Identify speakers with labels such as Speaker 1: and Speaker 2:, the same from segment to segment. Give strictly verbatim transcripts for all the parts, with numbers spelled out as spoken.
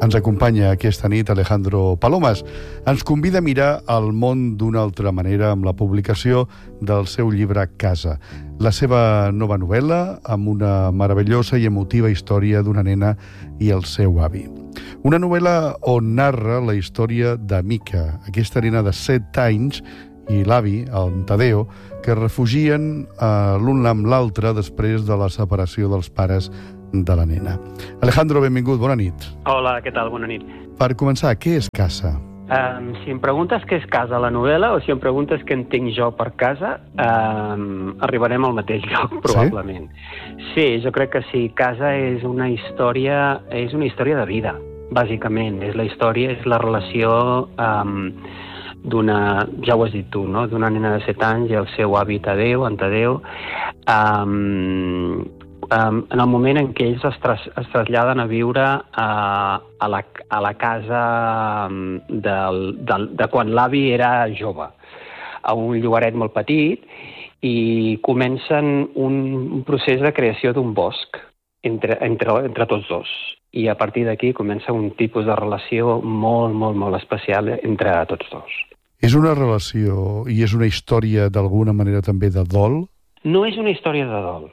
Speaker 1: Ens acompanya aquesta nit Alejandro Palomas. Ens convida a mirar el món d'una altra manera amb la publicació del seu llibre Casa, la seva nova novel·la amb una meravellosa i emotiva història d'una nena i el seu avi. Una novel·la on narra la història de Mica, aquesta nena de set anys, i l'avi, el Tadeo, que es refugien eh, l'un amb l'altre després de la separació dels pares de la nena. Alejandro, benvingut, bona nit.
Speaker 2: Hola, què tal? Bona nit.
Speaker 1: Per començar, què és Casa?
Speaker 2: Um, si em preguntes què és Casa, la novel·la, o si em preguntes què entenc jo per casa, um, arribarem al mateix lloc, probablement. Sí? Sí, jo crec que sí. Casa és una història, és una història de vida, bàsicament. És la història, és la relació um, d'una, ja ho has dit tu, no? D'una nena de set anys i el seu avi Tadeo, en Tadeo, um, Um, en el moment en què ells es, tras, es traslladen a viure a, a, la, a la casa del, del, de quan l'avi era jove, a un llogaret molt petit, i comencen un, un procés de creació d'un bosc entre, entre, entre tots dos. I a partir d'aquí comença un tipus de relació molt, molt, molt especial entre tots dos.
Speaker 1: És una relació i és una història d'alguna manera també de dol?
Speaker 2: No és una història de dol.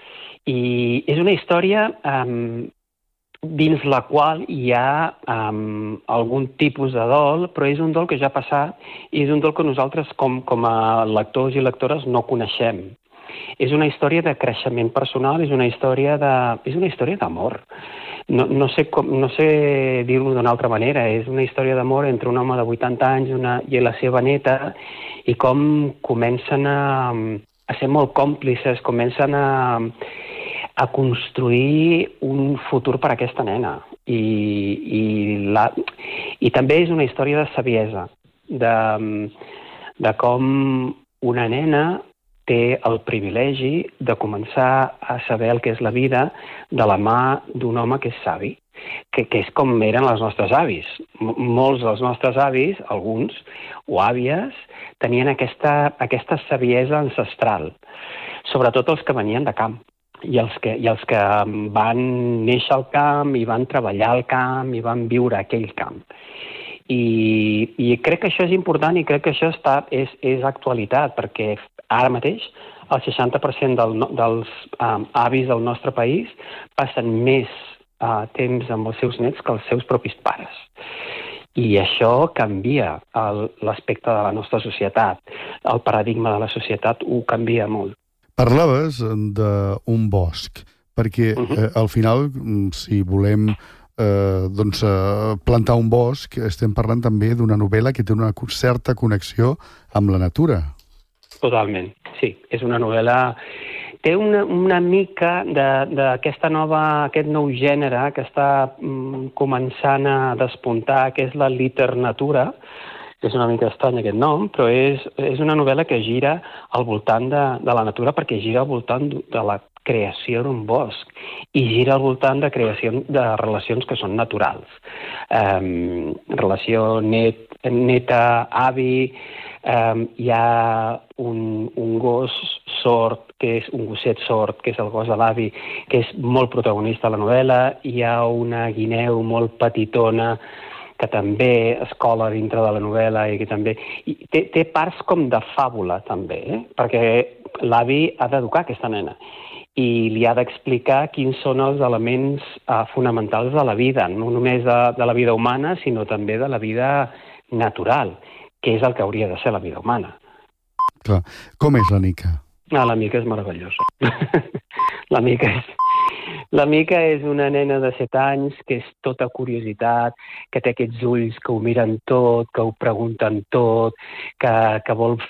Speaker 2: I és una història um, dins la qual hi ha um, algun tipus de dol, però és un dol que ja ha passat i és un dol que nosaltres com, com a lectors i lectores no coneixem. És una història de creixement personal, és una història de, és una història d'amor. No, no sé, com, no sé dir-ho d'una altra manera, és una història d'amor entre un home de vuitanta anys una, i la seva neta, i com comencen a, a ser molt còmplices, comencen a a construir un futur per a aquesta nena. I, i, la, i també és una història de saviesa, de, de com una nena té el privilegi de començar a saber el que és la vida de la mà d'un home que és savi, que, que és com eren els nostres avis. M molts dels nostres avis, alguns, o àvies, tenien aquesta, aquesta saviesa ancestral, sobretot els que venien de camp. I els, que, I els que van néixer al camp, i van treballar al camp, i van viure aquell camp. I, i crec que això és important i crec que això està, és, és actualitat, perquè ara mateix el seixanta per cent del, dels um, avis del nostre país passen més uh, temps amb els seus nets que els seus propis pares. I això canvia l'aspecte de la nostra societat. El paradigma de la societat ho canvia molt.
Speaker 1: Parlaves d'un bosc, perquè eh, al final, si volem eh, doncs, eh, plantar un bosc, estem parlant també d'una novel·la que té una certa connexió amb la natura.
Speaker 2: Totalment, sí. És una novel·la... Té una, una mica d'aquesta nova, aquest nou gènere que està mm, començant a despuntar, que és la literatura. És una mica estrany aquest nom, però és, és una novel·la que gira al voltant de, de la natura, perquè gira al voltant de la creació d'un bosc i gira al voltant de creació de relacions que són naturals. Um, relació net, neta-avi, um, hi ha un, un gos sord, que és un gosset sord, que és el gos de l'avi, que és molt protagonista de la novel·la. Hi ha una guineu molt petitona, que també es cola dintre de la novel·la i que també... I té, té parts com de fàbula, també, eh? Perquè l'avi ha d'educar aquesta nena i li ha d'explicar quins són els elements uh, fonamentals de la vida, no només de, de la vida humana, sinó també de la vida natural, que és el que hauria de ser la vida humana.
Speaker 1: Clar. Com és la Mica?
Speaker 2: Ah, la Mica és meravellosa. La Mica és... La Mica és una nena de set anys que és tota curiositat, que té aquests ulls que ho miren tot, que ho pregunten tot, que, que vol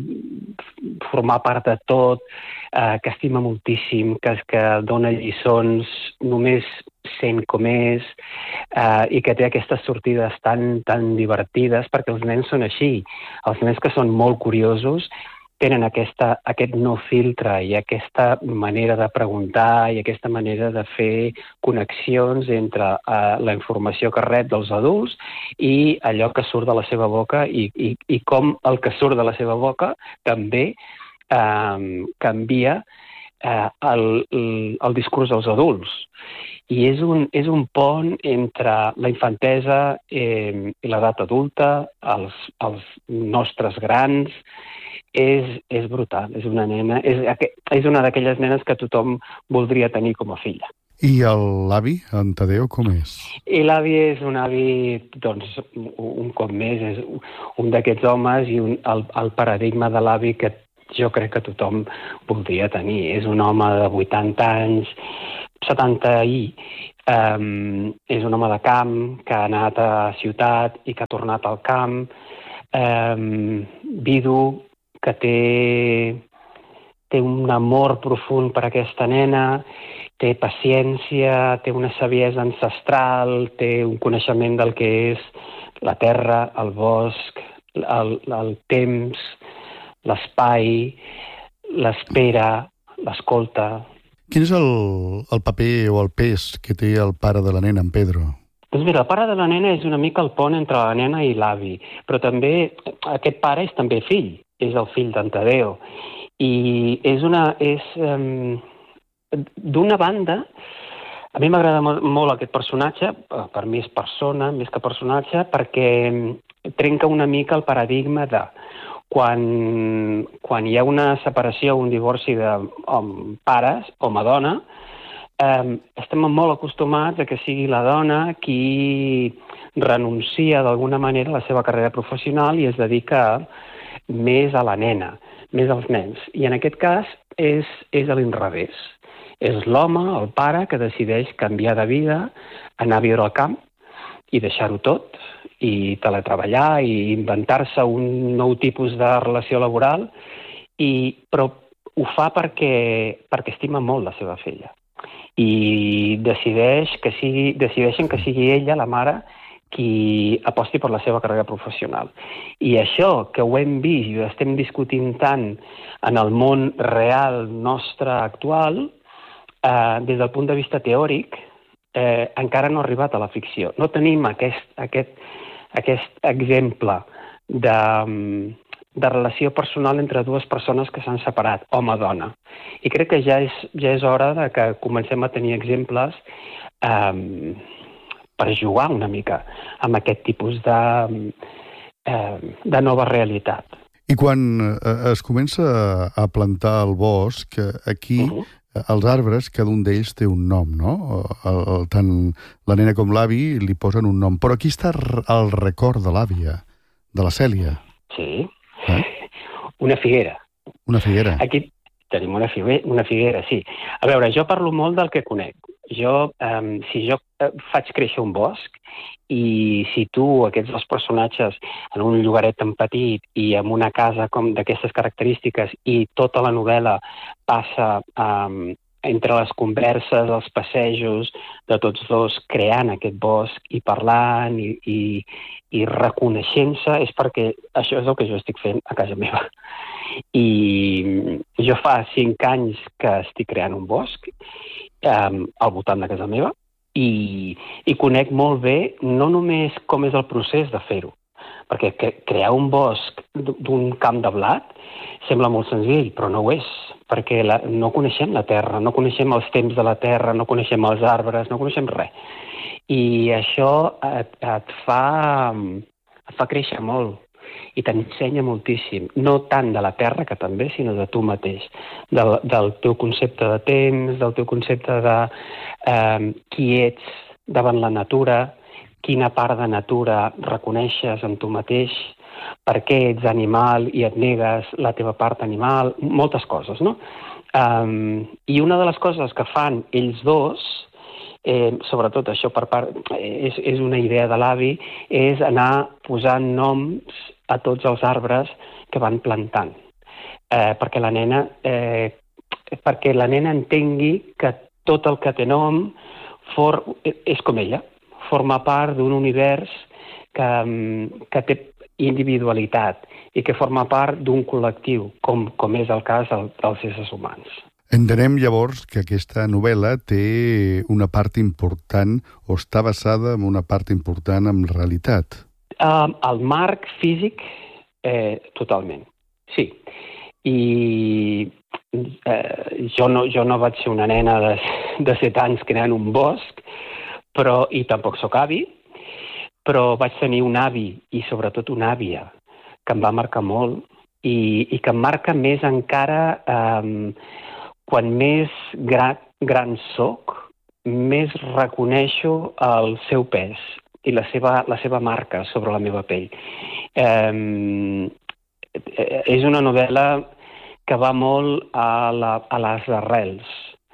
Speaker 2: formar part de tot, eh, que estima moltíssim, que, que dona lliçons, només sent com és, eh, i que té aquestes sortides tan, tan divertides, perquè els nens són així. Els nens que són molt curiosos tenen aquesta, aquest no filtre i aquesta manera de preguntar i aquesta manera de fer connexions entre uh, la informació que rep dels adults i allò que surt de la seva boca i, i, i com el que surt de la seva boca també um, canvia uh, el, el, el discurs dels adults. i és un, és un pont entre la infantesa eh, i l'edat adulta, els, els nostres grans. És, és brutal, és una nena, és, és una d'aquelles nenes que tothom voldria tenir com a filla.
Speaker 1: I l'avi, en Tadeo, com és?
Speaker 2: I l'avi és un avi, doncs, un cop més, és un d'aquests homes i un, el, el paradigma de l'avi que jo crec que tothom voldria tenir. És un home de vuitanta anys, setanta i um, és un home de camp que ha anat a ciutat i que ha tornat al camp, um, vidu, que té, té un amor profund per aquesta nena, té paciència, té una saviesa ancestral, té un coneixement del que és la terra, el bosc, el, el temps, l'espai, l'espera, l'escolta.
Speaker 1: Quin és el, el paper o el pes que té el pare de la nena, en Pedro?
Speaker 2: Doncs mira, el pare de la nena és una mica el pont entre la nena i l'avi, però també aquest pare és també fill, és el fill d'en Tadeo. I és una... és um, d'una banda, a mi m'agrada molt aquest personatge, per mi és persona, més que personatge, perquè trenca una mica el paradigma de quan, quan hi ha una separació o un divorci de hom, pares, home-dona, eh, estem molt acostumats a que sigui la dona qui renuncia d'alguna manera a la seva carrera professional i es dedica més a la nena, més als nens. I en aquest cas és, és a l'inrevés. És l'home, el pare, que decideix canviar de vida, anar a viure al camp i deixar-ho tot, i teletreballar, i inventar-se un nou tipus de relació laboral, i, però ho fa perquè, perquè estima molt la seva filla. I decideix que sigui, decideixen que sigui ella, la mare, qui aposti per la seva carrera professional. I això que ho hem vist i ho estem discutint tant en el món real nostre actual, eh, des del punt de vista teòric, eh, encara no ha arribat a la ficció. No tenim aquest, aquest, aquest exemple de, de relació personal entre dues persones que s'han separat, home-dona. I crec que ja és, ja és hora de que comencem a tenir exemples eh, per jugar una mica amb aquest tipus de, eh, de nova realitat.
Speaker 1: I quan es comença a plantar el bosc, aquí uh-huh. els arbres, cada un d'ells té un nom, no? El, el, tant la nena com l'avi li posen un nom. Però aquí està el record de l'àvia, de la Cèlia.
Speaker 2: Sí. Eh? Una figuera.
Speaker 1: Una figuera.
Speaker 2: Aquí tenim una figuera, una figuera, sí. A veure, jo parlo molt del que conec. Jo, eh, si jo faig créixer un bosc i situo aquests dos personatges en un llogaret tan petit i en una casa com d'aquestes característiques i tota la novel·la passa eh, entre les converses, els passejos de tots dos creant aquest bosc i parlant i, i, i reconeixent-se, és perquè això és el que jo estic fent a casa meva. I jo fa cinc anys que estic creant un bosc eh, al voltant de casa meva i, i conec molt bé no només com és el procés de fer-ho, perquè crear un bosc d'un camp de blat sembla molt senzill, però no ho és, perquè la, no coneixem la terra, no coneixem els temps de la terra, no coneixem els arbres, no coneixem res. I això et, et, fa, et fa créixer molt i t'ensenya moltíssim, no tant de la terra, que també, sinó de tu mateix, del, del teu concepte de temps, del teu concepte de eh, qui ets davant la natura, quina part de natura reconeixes en tu mateix, per què ets animal i et negues la teva part animal, moltes coses, no? Um, I una de les coses que fan ells dos, eh, sobretot això per part, és, és una idea de l'avi, és anar posant noms a tots els arbres que van plantant, eh, perquè la nena, eh, perquè la nena entengui que tot el que té nom for, és com ella, forma part d'un univers que, que té individualitat i que forma part d'un col·lectiu, com, com és el cas del, dels éssers humans.
Speaker 1: Entenem llavors que aquesta novel·la té una part important o està basada en una part important en realitat.
Speaker 2: Uh, el marc físic, eh, totalment, sí. I eh, jo, no, jo no vaig ser una nena de, de set anys creant un bosc, però, i tampoc sóc avi, però vaig tenir un avi i sobretot una àvia que em va marcar molt i, i que em marca més encara eh, quan més gran, gran soc, més reconeixo el seu pes i la seva, la seva marca sobre la meva pell. Eh, és una novel·la que va molt a, la, a les arrels,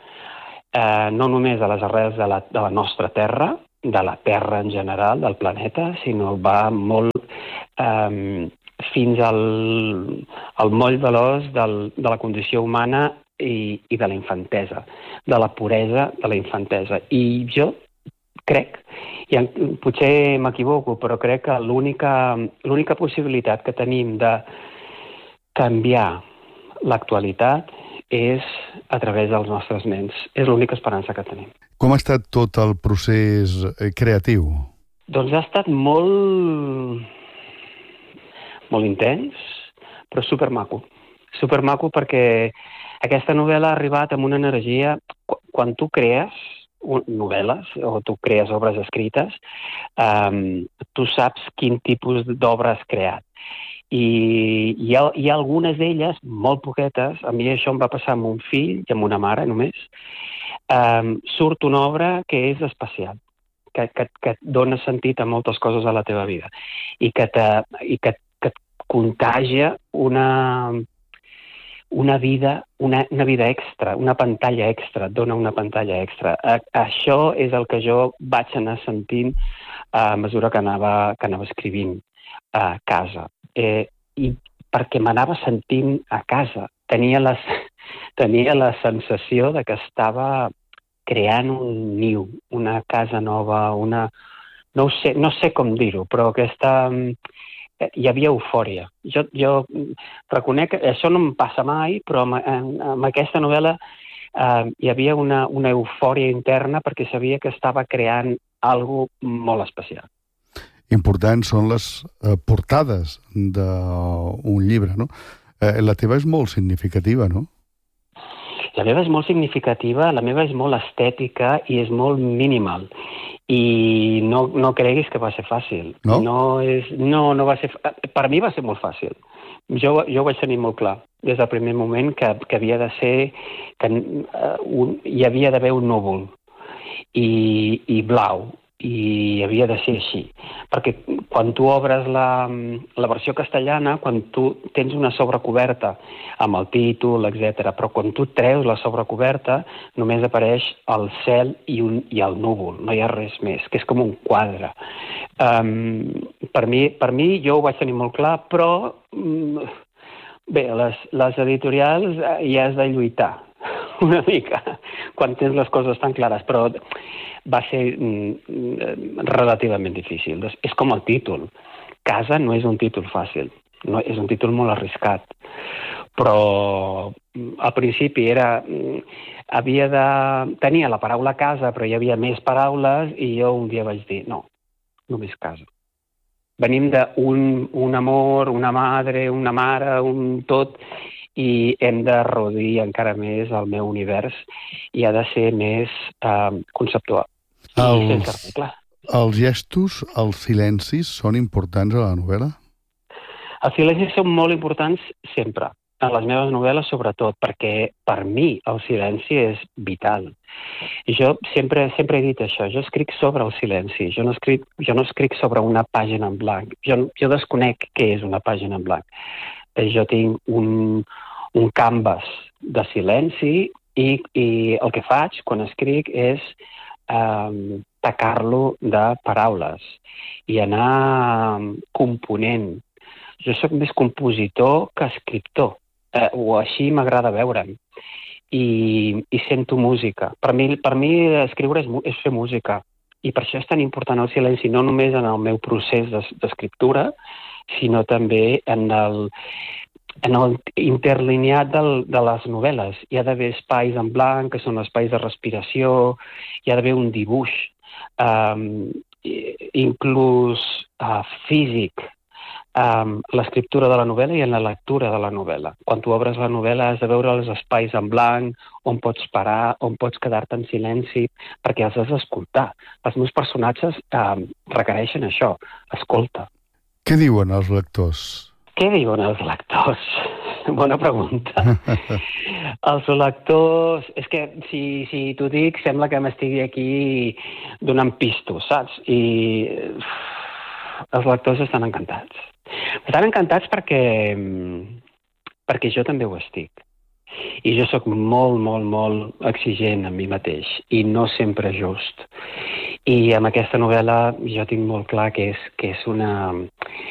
Speaker 2: eh, no només a les arrels de la, de la nostra Terra, de la Terra en general, del planeta, sinó va molt eh, fins al, al moll de l'os del, de la condició humana i, i de la infantesa, de la puresa de la infantesa. I jo crec, i potser m'equivoco, però crec que l'única l'única possibilitat que tenim de canviar l'actualitat és a través dels nostres nens. És l'única esperança que tenim.
Speaker 1: Com ha estat tot el procés creatiu?
Speaker 2: Doncs ha estat molt, molt intens, però supermaco. Supermaco perquè aquesta novel·la ha arribat amb una energia... Quan tu crees novel·les o tu crees obres escrites, um, tu saps quin tipus d'obra has creat. I hi ha, hi ha algunes d'elles, molt poquetes, a mi això em va passar amb un fill i amb una mare només, um, surt una obra que és especial, que, que, que et dona sentit a moltes coses a la teva vida i que, te, i que, que et contagia una... una vida, una, una vida extra, una pantalla extra, et dona una pantalla extra. A, això és el que jo vaig anar sentint a mesura que anava, que anava escrivint a casa. Eh, I perquè m'anava sentint a casa. Tenia, les, tenia la sensació de que estava creant un niu, una casa nova, una... No ho sé, no sé com dir-ho, però aquesta... hi havia eufòria. Jo, jo reconec que això no em passa mai, però amb, amb aquesta novel·la eh, hi havia una, una eufòria interna perquè sabia que estava creant algo molt especial.
Speaker 1: Importants són les eh, portades d'un llibre, no? Eh, la teva és molt significativa, no?
Speaker 2: La meva és molt significativa, la meva és molt estètica i és molt minimal. I no, no creguis que va ser fàcil.
Speaker 1: No?
Speaker 2: No, és, no, no va ser... Per mi va ser molt fàcil. Jo, jo ho vaig tenir molt clar, des del primer moment, que, que havia de ser... que uh, un, hi havia d'haver un núvol i, i blau, i havia de ser així. Perquè quan tu obres la, la versió castellana, quan tu tens una sobrecoberta amb el títol, etcètera, però quan tu treus la sobrecoberta només apareix el cel i, un, i el núvol, no hi ha res més, que és com un quadre. Um, per, mi, per mi jo ho vaig tenir molt clar, però um, bé, les, les editorials hi has de lluitar una mica quan tens les coses tan clares, però va ser mm, relativament difícil. És com el títol. Casa no és un títol fàcil, no, és un títol molt arriscat. Però al principi era... havia de... tenia la paraula casa, però hi havia més paraules i jo un dia vaig dir, no, només casa. Venim d'un un amor, una madre, una mare, un tot, i hem de reduir encara més el meu univers i ha de ser més eh, conceptual.
Speaker 1: Els, els gestos, els silencis, són importants a la novel·la?
Speaker 2: Els silencis són molt importants sempre, en les meves novel·les sobretot, perquè per mi el silenci és vital. Jo sempre, sempre he dit això, jo escric sobre el silenci, jo no escric, jo no escric sobre una pàgina en blanc, jo, jo desconec què és una pàgina en blanc. Jo tinc un, un canvas de silenci i, i el que faig quan escric és Um, tacar-lo de paraules i anar component. Jo sóc més compositor que escriptor, eh, o així m'agrada veure'm. I, i sento música. Per mi, per mi escriure és, és fer música. I per això és tan important el silenci, no només en el meu procés d'escriptura, sinó també en el, en el interlineat del, de les novel·les. Hi ha d'haver espais en blanc, que són espais de respiració, hi ha d'haver un dibuix, um, inclús uh, físic, um, l'escriptura de la novel·la i en la lectura de la novel·la. Quan tu obres la novel·la has de veure els espais en blanc, on pots parar, on pots quedar-te en silenci, perquè els has d'escoltar. Els meus personatges um, requereixen això, escolta.
Speaker 1: Què diuen els lectors?
Speaker 2: Què diuen els lectors? Bona pregunta. Els lectors... És que si, si t'ho dic, sembla que m'estigui aquí donant pistos, saps? I els lectors estan encantats. Estan encantats perquè, perquè jo també ho estic. I jo sóc molt, molt, molt exigent amb mi mateix i no sempre just. I amb aquesta novel·la jo tinc molt clar que és, que és una...